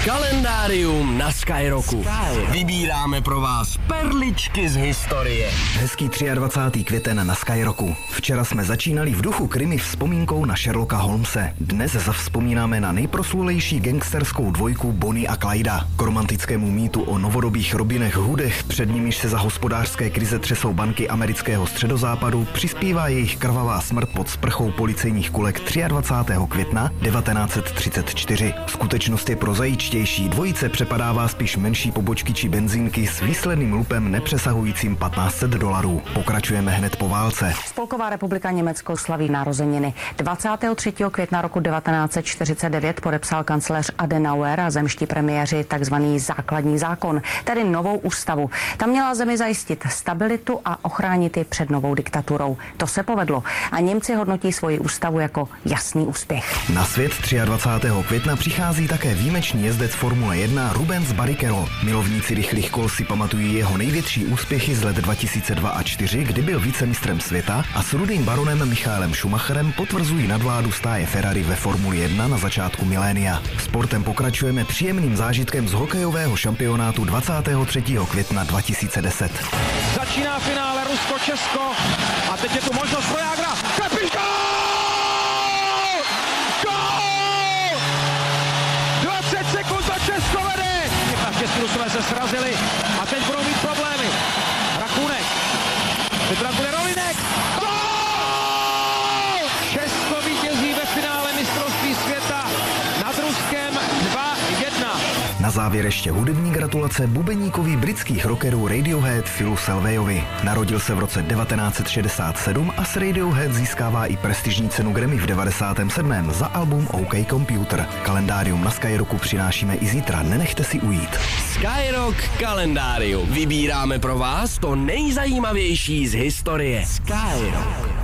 Kalendárium na Skyrocku. Vybíráme pro vás perličky z historie. Hezký 23. květen na Skyrocku. Včera jsme začínali v duchu krimi vzpomínkou na Sherlocka Holmese. Dnes zavzpomínáme na nejproslulejší gangsterskou dvojku Bonnie a Clyda. K romantickému mýtu o novodobých Robinech Hoodech, před nimiž se za hospodářské krize třesou banky amerického středozápadu, přispívá jejich krvavá smrt pod sprchou policejních kulek 23. května 1934. Skutečnost je prozaičtější. Dvojice přepadává spíš menší pobočky či benzínky s výsledným lupem nepřesahujícím $1500. Pokračujeme hned po válce. Spolková republika Německo slaví narozeniny. 23. května roku 1949 podepsal kancléř Adenauer a zemští premiéři takzvaný základní zákon, tedy novou ústavu. Ta měla zemi zajistit stabilitu a ochránit ji před novou diktaturou. To se povedlo a Němci hodnotí svoji ústavu jako jasný úspěch. Na svět 23. května přichází také výjimečný jezdec Formule 1 Rubens Barrichello. Milovníci rychlých kol si pamatují jeho největší úspěchy z let 2002 a 2004, kdy byl vicemistrem světa, a s rudým baronem Michaelem Schumacherem potvrzují nadvládu stáje Ferrari ve Formuli 1 na začátku milénia. Sportem pokračujeme příjemným zážitkem z hokejového šampionátu 23. května 2010. Začíná finále Rusko-Česko a teď je tu možnost pro Jágra. Klepiš gól! Gól! 20 sekund a Česko vede! Naštěstí Rusové se srazili a teď budou mít problémy. Rakunek. Teď Rakunek Rolinek. Gól! Česko vítězí ve finále mistrovství světa nad Ruskem 2-1. Na závěr ještě hudební gratulace bubeníkovi britských rockerů Radiohead Philu Selvayovi. Narodil se v roce 1967 a s Radiohead získává i prestižní cenu Grammy v 97. za album OK Computer. Kalendárium na Skyrocku přinášíme i zítra, nenechte si ujít. Skyrock kalendárium. Vybíráme pro vás to nejzajímavější z historie. Skyrock.